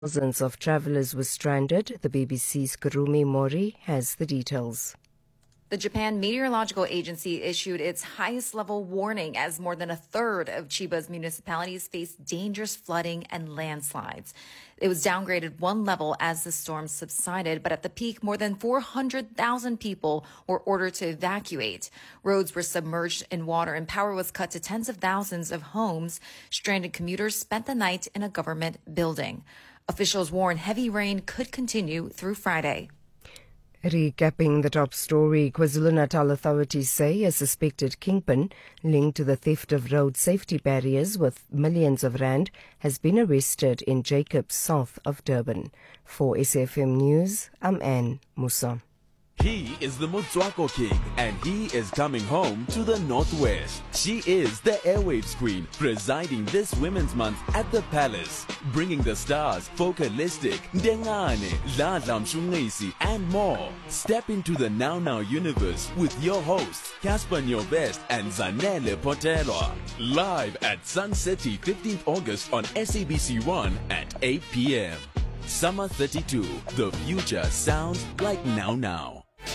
Thousands of travellers were stranded. The BBC's Kurumi Mori has the details. The Japan Meteorological Agency issued its highest level warning as more than a third of Chiba's municipalities face dangerous flooding and landslides. It was downgraded one level as the storm subsided, but at the peak, more than 400,000 people were ordered to evacuate. Roads were submerged in water and power was cut to tens of thousands of homes. Stranded commuters spent the night in a government building. Officials warn heavy rain could continue through Friday. Recapping the top story, KwaZulu-Natal authorities say a suspected kingpin linked to the theft of road safety barriers worth millions of rand has been arrested in Jacobs, south of Durban. For SAFM News, I'm Anne Musa. He is the Motswako King, and he is coming home to the Northwest. She is the Airwaves Queen, presiding this Women's Month at the Palace, bringing the stars Focalistic, Dengane, Dladla Mshungisi, and more. Step into the Now Now universe with your hosts, Casper Nyobest and Zanele Potelwa. Live at Sun City, 15th August on SABC1 at 8 p.m. Summer 32, the future sounds like Now Now.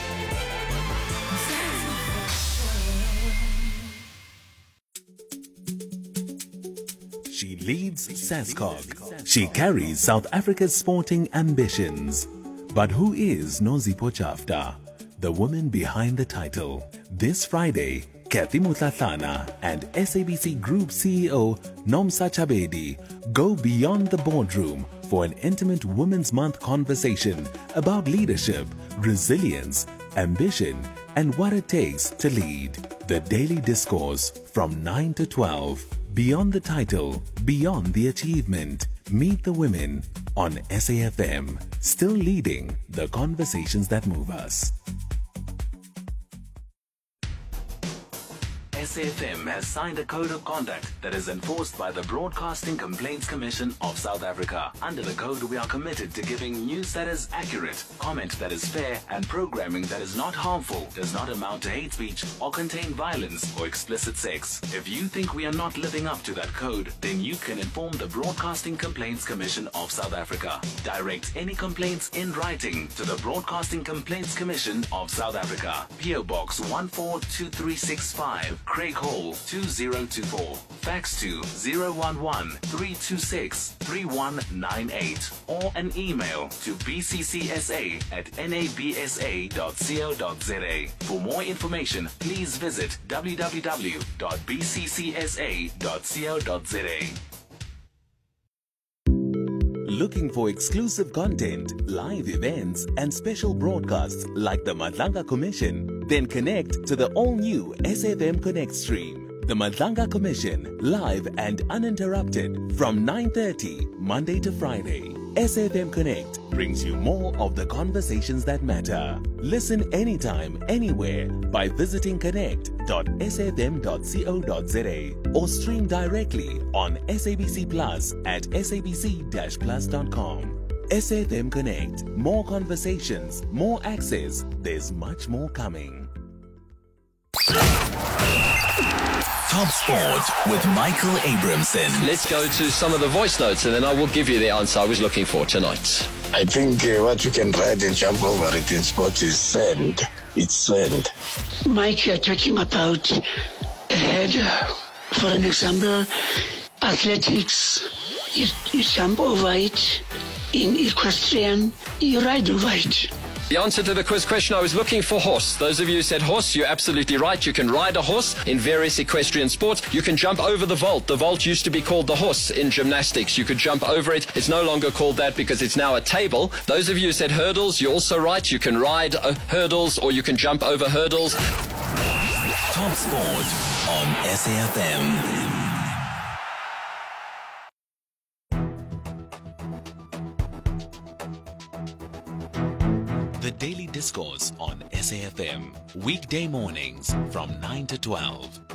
She leads SASCOG. She carries South Africa's sporting ambitions. But who is Nozipho Jafta, the woman behind the title? This Friday, Kathy Mutlatlana and SABC Group CEO Nomsa Chabedi go beyond the boardroom for an intimate Women's Month conversation about leadership, resilience, ambition, and what it takes to lead. The Daily Discourse from 9 to 12. Beyond the title, beyond the achievement. Meet the women on SAFM, still leading the conversations that move us. SAFM has signed a code of conduct that is enforced by the Broadcasting Complaints Commission of South Africa. Under the code, we are committed to giving news that is accurate, comment that is fair, and programming that is not harmful, does not amount to hate speech, or contain violence or explicit sex. If you think we are not living up to that code, then you can inform the Broadcasting Complaints Commission of South Africa. Direct any complaints in writing to the Broadcasting Complaints Commission of South Africa. PO Box 142365. Craig Hall 2024. Fax to 011-326-3198 or an email to bccsa@nabsa.co.za. For more information, please visit www.bccsa.co.za. Looking for exclusive content, live events, and special broadcasts like the Madlanga Commission? Then connect to the all-new SAFM Connect stream. The Madlanga Commission, live and uninterrupted from 9:30 Monday to Friday. SAFM Connect brings you more of the conversations that matter. Listen anytime, anywhere by visiting connect.safm.co.za or stream directly on SABC Plus at sabc-plus.com. SAFM Connect. More conversations, more access. There's much more coming. Top Sport with Michael Abramson. Let's go to some of the voice notes and then I will give you the answer I was looking for tonight. I think what you can ride and jump over it in sport is sand. It's sand. Mike, you're talking about for an example, athletics. You jump over it. In equestrian, you ride over it. The answer to the quiz question, I was looking for horse. Those of you who said horse, you're absolutely right. You can ride a horse in various equestrian sports. You can jump over the vault. The vault used to be called the horse in gymnastics. You could jump over it. It's no longer called that because it's now a table. Those of you who said hurdles, you're also right. You can ride hurdles or you can jump over hurdles. Top Sport on SAFM. The Daily Discourse on SAFM. Weekday mornings from 9 to 12.